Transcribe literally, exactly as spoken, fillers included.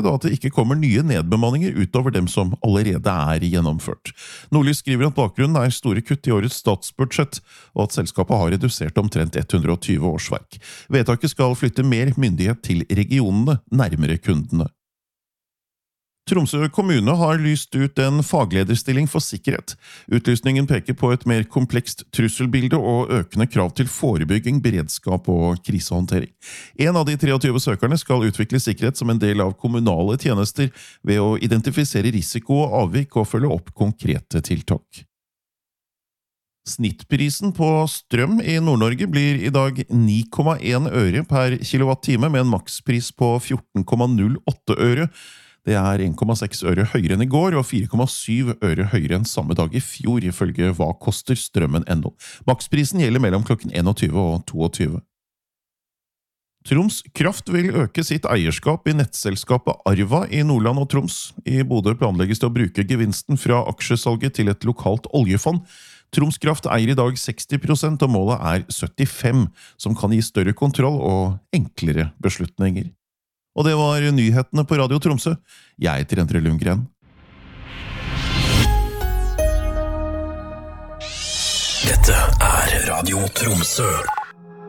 og at det ikke kommer nye nedbemanninger utover dem som allerede er gjennomført. Nordlys skriver at bakgrunnen er store kutt i årets statsbudsjett, og at selskapet har redusert omtrent hundre og tjue årsverk. Vedtaket skal flytte mer myndighet til regionene, nærmere kundene. Tromsø kommune har lyst ut en faglederstilling for sikkerhet. Utlysningen peker på et mer komplekst trusselbilde og økende krav til forebygging, beredskap og krisehåndtering. En av de treogtyve søkerne skal utvikle sikkerhet som en del av kommunale tjenester ved å identifisere risiko og avvik og følge opp konkrete tiltak. Snittprisen på strøm i Nord-Norge blir i dag ni komma en øre per kilowattime med en makspris på fjorten komma null åtte øre. Det er en komma seks øre høyere enn i går, og fire komma syv øre høyere enn samme dag i fjor, ifølge Hva koster strømmen punktum no. Maksprisen gjelder mellom klokken tjueen og tjueto. Troms Kraft vil øke sitt eierskap i nettselskapet Arva i Nordland og Troms. I Bodø planlegges det å bruke gevinsten fra aksjesalget til et lokalt oljefond. Troms Kraft eier i dag seksti prosent, og målet er syttifem, som kan gi større kontroll og enklere beslutninger. Og det var nyhetene på Radio Tromsø. Jeg heter Endre Lundgren. Dette er Radio Tromsø.